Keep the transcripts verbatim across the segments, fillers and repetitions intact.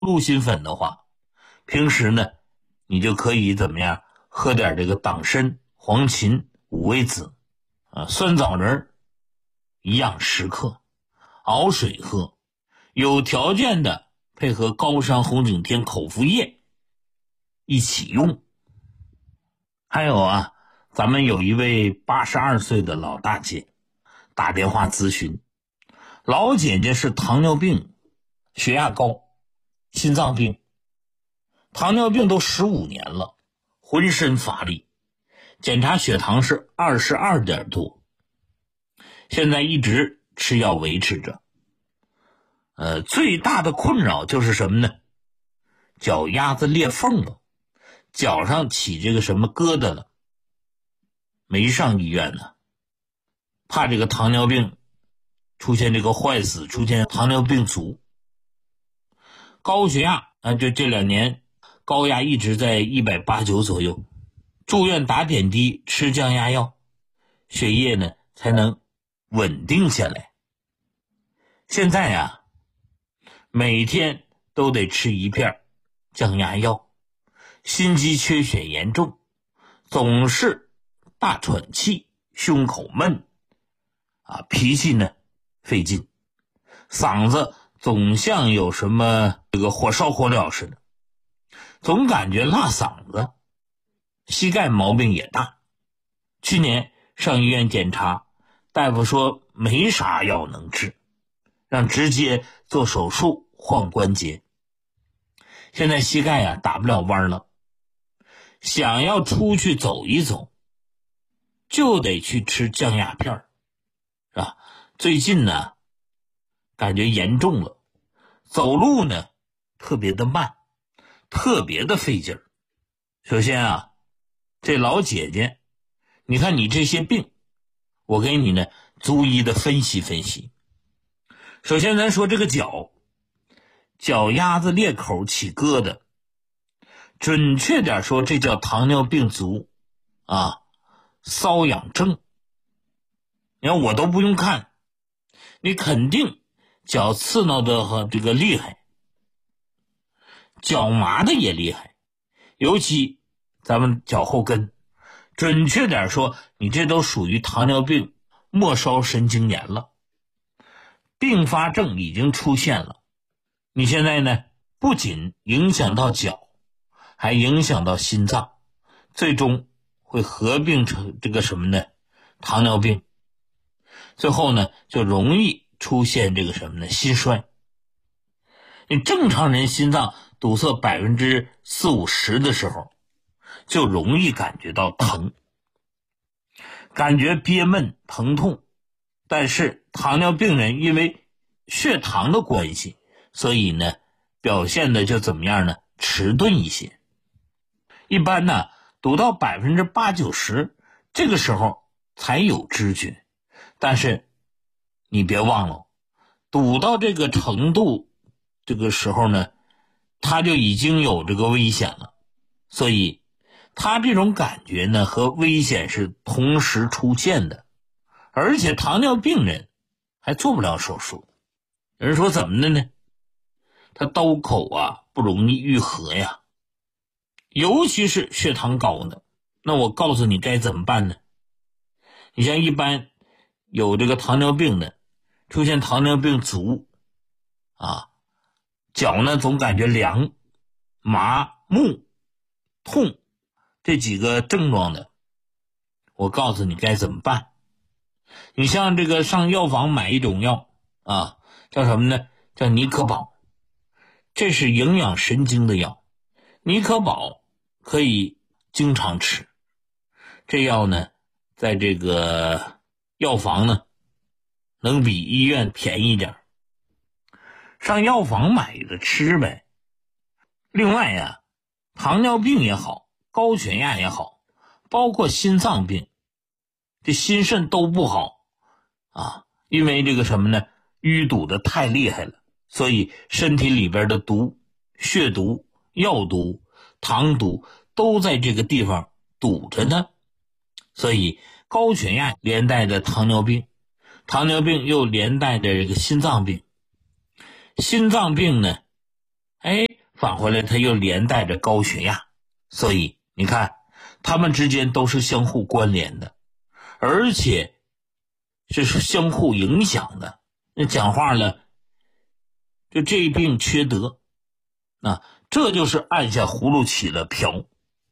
鹿心粉的话，平时呢你就可以怎么样，喝点这个党参、黄芩、五味子啊、酸枣仁一样十克，熬水喝。有条件的配合高山红景天口服液一起用。还有啊，咱们有一位八十二岁的老大姐打电话咨询，老姐姐是糖尿病、血压高、心脏病，糖尿病都十五年了，浑身乏力，检查血糖是二十二点多，现在一直吃药维持着。呃，最大的困扰就是什么呢？脚丫子裂缝了，脚上起这个什么疙瘩了，没上医院呢，怕这个糖尿病出现这个坏死，出现糖尿病足。高血压啊，就这两年高压一直在一百八十九左右，住院打点滴，吃降压药，血液呢才能稳定下来。现在啊，每天都得吃一片降压药，心肌缺血严重，总是大喘气，胸口闷啊，脾气呢费劲，嗓子总像有什么这个火烧火燎似的，总感觉辣嗓子，膝盖毛病也大。去年上医院检查，大夫说没啥药能治，让直接做手术换关节。现在膝盖啊打不了弯了，想要出去走一走，就得去吃降压片，是吧？最近呢，感觉严重了，走路呢特别的慢，特别的费劲儿。首先啊，这老姐姐，你看你这些病，我给你呢逐一的分析分析。首先咱说这个脚，脚丫子裂口起疙瘩，准确点说，这叫糖尿病足啊，瘙痒症。你看我都不用看，你肯定脚刺挠的和这个厉害，脚麻的也厉害，尤其咱们脚后跟，准确点说，你这都属于糖尿病末梢神经炎了，并发症已经出现了。你现在呢，不仅影响到脚，还影响到心脏，最终会合并成这个什么呢？糖尿病。最后呢，就容易出现这个什么呢？心衰。你正常人心脏堵塞百分之四五十的时候，就容易感觉到疼，感觉憋闷疼痛。但是糖尿病人因为血糖的关系，所以呢，表现的就怎么样呢？迟钝一些。一般呢，堵到百分之八九十，这个时候才有知觉。但是你别忘了，堵到这个程度，这个时候呢，他就已经有这个危险了。所以他这种感觉呢，和危险是同时出现的。而且糖尿病人还做不了手术。有人说怎么的呢？他刀口啊不容易愈合呀，尤其是血糖高的。那我告诉你该怎么办呢？你像一般有这个糖尿病的，出现糖尿病足啊，脚呢总感觉凉、麻木、痛，这几个症状的，我告诉你该怎么办。你像这个上药房买一种药啊，叫什么呢？叫尼可宝，这是营养神经的药。尼可宝可以经常吃，这药呢在这个药房呢能比医院便宜点，上药房买的吃呗。另外呀，糖尿病也好，高血压也好，包括心脏病，这心肾都不好啊，因为这个什么呢？淤堵的太厉害了，所以身体里边的毒、血毒、药毒、糖毒都在这个地方堵着呢。所以高血压连带的糖尿病，糖尿病又连带的这个心脏病。心脏病呢，哎， 返回来它又连带着高血压，所以你看它们之间都是相互关联的，而且这是相互影响的。那讲话了，就这病缺德，啊，这就是按下葫芦起了瓢。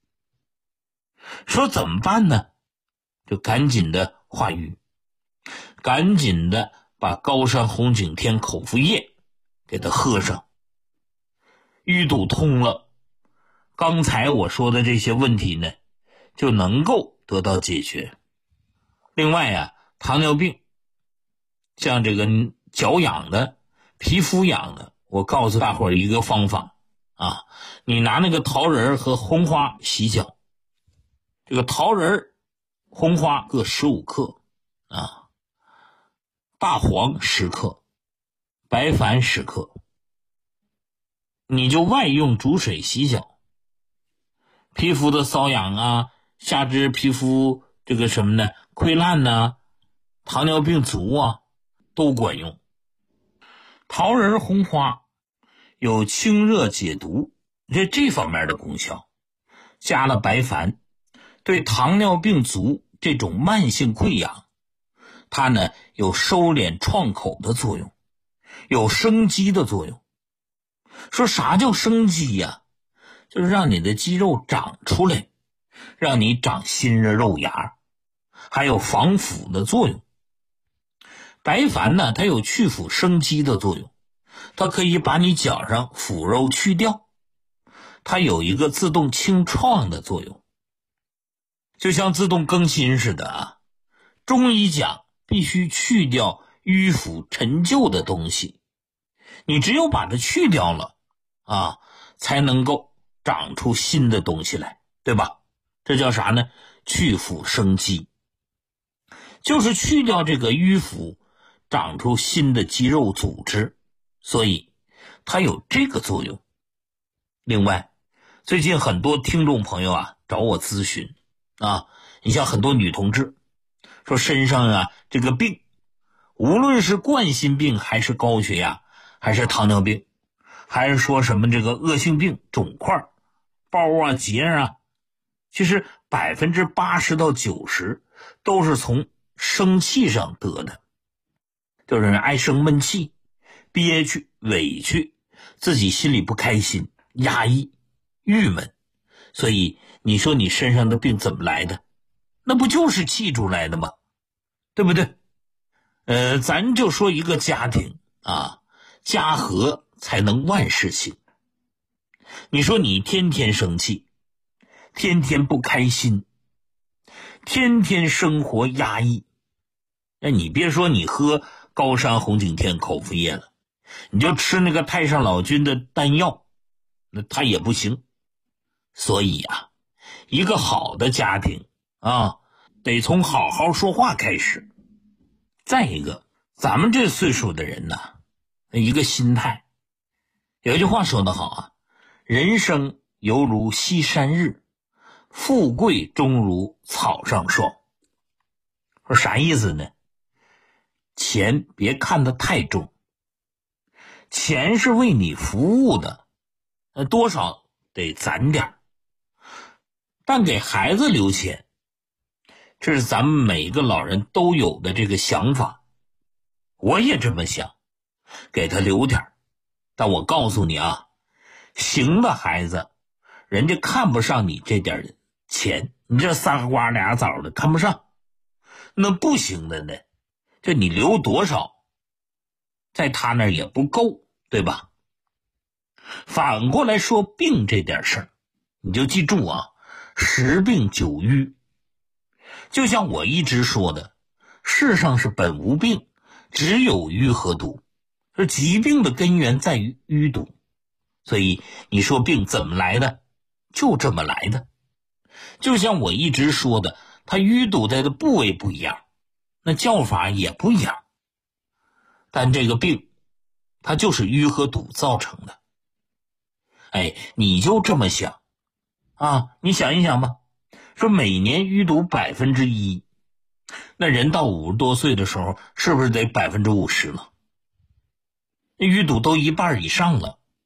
说怎么办呢？就赶紧的化瘀，赶紧的把高山红景天口服液给它喝上，淤堵通了，刚才我说的这些问题呢就能够得到解决。另外啊，糖尿病像这个脚痒的、皮肤痒的，我告诉大伙儿一个方法啊，你拿那个桃仁和红花洗脚，这个桃仁、红花各十五克啊，大黄十克，白矾十克，你就外用煮水洗脚，皮肤的瘙痒啊，下肢皮肤这个什么呢，溃烂呐、糖尿病足啊，都管用。桃仁红花有清热解毒这这方面的功效，加了白矾，对糖尿病足这种慢性溃疡，它呢有收敛创口的作用，有生肌的作用。说啥叫生肌呀？就是让你的肌肉长出来，让你长新的肉芽，还有防腐的作用。白矾呢，它有去腐生肌的作用，它可以把你脚上腐肉去掉，它有一个自动清创的作用，就像自动更新似的啊。中医讲必须去掉迂腐陈旧的东西，你只有把它去掉了啊，才能够长出新的东西来，对吧？这叫啥呢？去腐生肌，就是去掉这个迂腐，长出新的肌肉组织，所以它有这个作用。另外，最近很多听众朋友啊找我咨询啊，你像很多女同志说身上啊这个病，无论是冠心病还是高血压还是糖尿病，还是说什么这个恶性病肿块包啊结啊，其实百分之八十到九十都是从生气上得的，就是爱生闷气，憋屈委屈，自己心里不开心，压抑郁闷，所以你说你身上的病怎么来的？那不就是气出来的吗？对不对？呃，咱就说一个家庭啊，家和才能万事兴。你说你天天生气，天天不开心，天天生活压抑，那你别说你喝高山红景天口服液了，你就吃那个太上老君的丹药，那它也不行。所以啊，一个好的家庭啊，得从好好说话开始。再一个，咱们这岁数的人呢，一个心态，有一句话说得好啊，人生犹如西山日，富贵终如草上霜。说啥意思呢？钱别看得太重，钱是为你服务的，那多少得攒点，但给孩子留钱，这是咱们每个老人都有的这个想法，我也这么想，给他留点。但我告诉你啊，行的孩子，人家看不上你这点钱，你这仨瓜俩枣的看不上。那不行的呢，这你留多少，在他那儿也不够，对吧？反过来说病这点事儿，你就记住啊，十病九瘀。就像我一直说的，世上是本无病，只有瘀和毒。这疾病的根源在于淤堵，所以你说病怎么来的？就这么来的。就像我一直说的，它淤堵在的部位不一样，那叫法也不一样，但这个病它就是淤和堵造成的。哎，你就这么想啊，你想一想吧，说每年淤堵百分之一，那人到五十多岁的时候，是不是得百分之五十了？淤堵都一半以上了，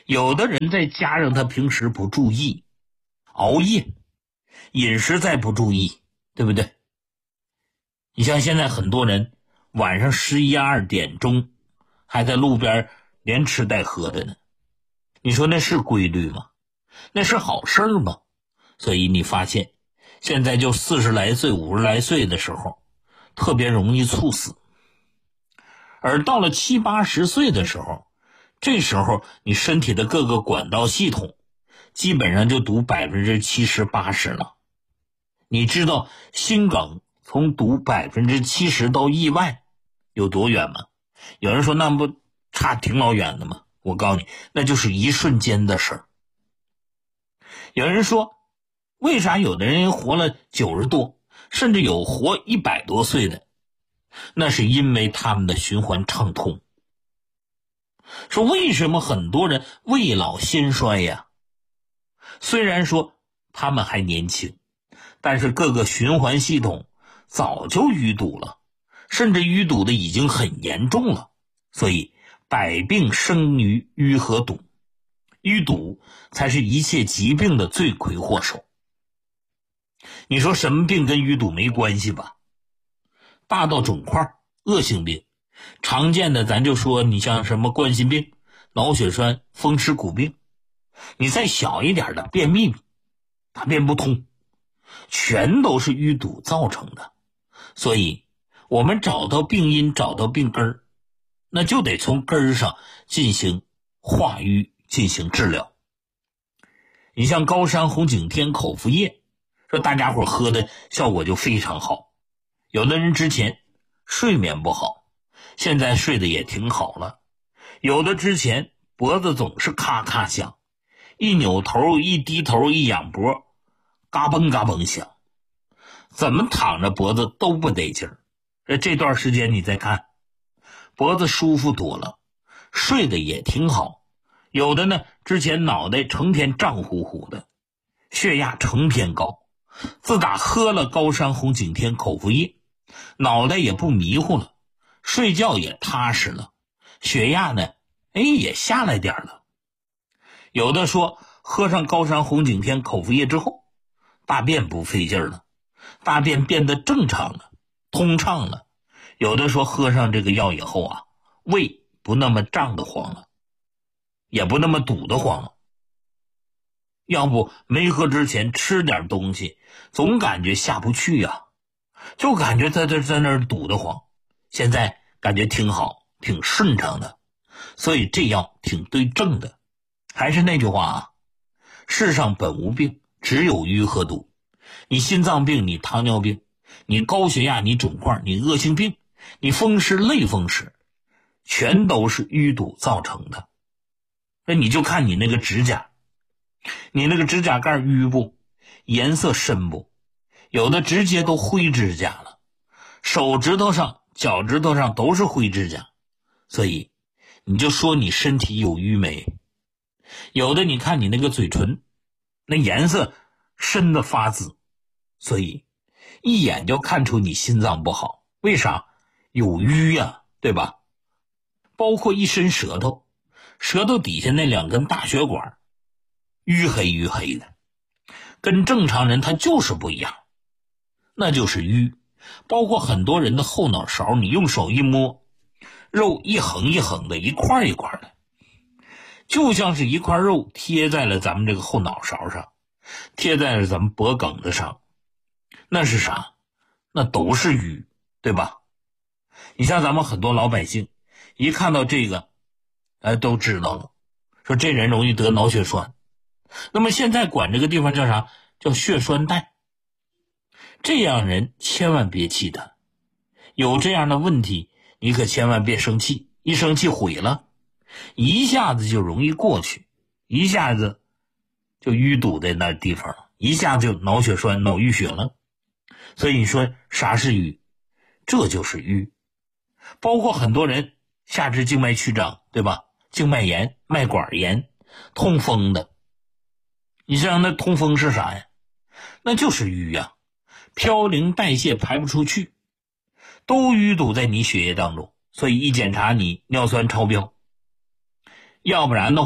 有的人再加上他平时不注意，熬夜，饮食再不注意，对不对？你像现在很多人晚上十一二点钟还在路边连吃带喝的呢，你说那是规律吗？那是好事吗？所以你发现现在就四十来岁五十来岁的时候特别容易猝死，而到了七八十岁的时候，这时候你身体的各个管道系统基本上就堵百分之七十八十了。你知道心梗从堵百分之七十到意外有多远吗？有人说那不差挺老远的吗？我告诉你，那就是一瞬间的事儿。有人说为啥有的人活了九十多，甚至有活一百多岁的？那是因为他们的循环畅通。说为什么很多人未老先衰呀？虽然说他们还年轻，但是各个循环系统早就淤堵了，甚至淤堵的已经很严重了。所以百病生于淤和堵，淤堵才是一切疾病的罪魁祸首。你说什么病跟淤堵没关系吧？大到肿块、恶性病，常见的咱就说你像什么冠心病、脑血栓、风湿骨病，你再小一点的便秘、大便不通，全都是淤堵造成的。所以我们找到病因，找到病根儿，那就得从根儿上进行化瘀，进行治疗。你像高山红景天口服液，说大家伙喝的效果就非常好。有的人之前睡眠不好，现在睡得也挺好了。有的之前脖子总是咔咔响，一扭头一低头一仰脖，嘎嘣嘎嘣响，怎么躺着脖子都不得劲儿。这段时间你再看，脖子舒服多了，睡得也挺好。有的呢，之前脑袋成天胀乎乎的，血压成天高，自打喝了高山红景天口服液，脑袋也不迷糊了，睡觉也踏实了，血压呢，哎，也下来点了。有的说喝上高山红景天口服液之后，大便不费劲了，大便变得正常了，通畅了。有的说喝上这个药以后啊，胃不那么胀得慌了，也不那么堵得慌了。要不没喝之前吃点东西，总感觉下不去呀、啊，就感觉在这在那儿堵得慌。现在感觉挺好，挺顺畅的，所以这药挺对症的。还是那句话啊，世上本无病，只有淤和堵。你心脏病，你糖尿病，你高血压，你肿块，你恶性病，你风湿类风湿，全都是淤堵造成的。那你就看你那个指甲，你那个指甲盖淤不，颜色深不，有的直接都灰指甲了，手指头上脚趾头上都是灰指甲。所以你就说你身体有淤没？有的你看你那个嘴唇，那颜色深的发紫，所以一眼就看出你心脏不好。为啥？有淤呀、啊，对吧？包括一伸舌头，舌头底下那两根大血管淤黑淤黑的，跟正常人他就是不一样，那就是淤。包括很多人的后脑勺，你用手一摸，肉一横一横的，一块一块的，就像是一块肉贴在了咱们这个后脑勺上，贴在了咱们脖梗子上。那是啥？那都是淤，对吧？你像咱们很多老百姓一看到这个哎，都知道了，说这人容易得脑血栓。那么现在管这个地方叫啥？叫血栓带。这样人千万别气他，有这样的问题你可千万别生气，一生气毁了，一下子就容易过去，一下子就淤堵在那地方了，一下子就脑血栓脑淤血了。所以你说啥是淤？这就是淤。包括很多人下肢静脉曲张，对吧？静脉炎、脉管炎、痛风的，你知道那痛风是啥呀？那就是淤呀、啊，嘌呤代谢排不出去，都淤堵在你血液当中，所以一检查你尿酸超标。要不然的话，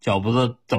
脚不子怎